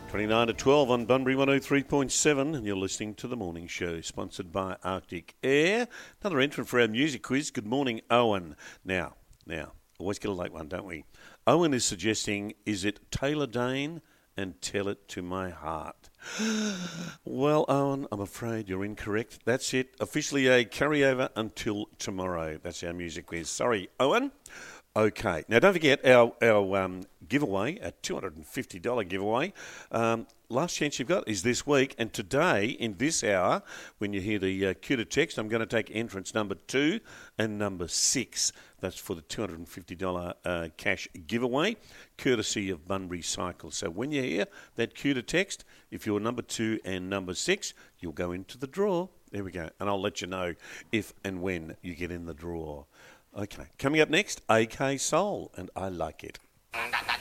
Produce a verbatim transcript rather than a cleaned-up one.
twenty-nine to twelve on Bunbury one oh three point seven, and you're listening to The Morning Show, sponsored by Arctic Air. Another entrant for our music quiz. Good morning, Owen. Now, now, always get a late one, don't we? Owen is suggesting, is it Taylor Dane and Tell It to My Heart? Well, Owen, I'm afraid you're incorrect. That's it. Officially a carryover until tomorrow. That's our music quiz. Sorry, Owen. Okay. Now, don't forget our, our um, giveaway, a two hundred fifty dollars giveaway. Um, last chance you've got is this week. And today, in this hour, when you hear the uh, cue to text, I'm going to take entrance number two and number six. That's for the two hundred fifty dollars uh, cash giveaway, courtesy of Bunbury Cycle. So when you hear that cue to text, if you're number two and number six, you'll go into the draw. There we go. And I'll let you know if and when you get in the draw. Okay, coming up next, A K Soul, and I Like It.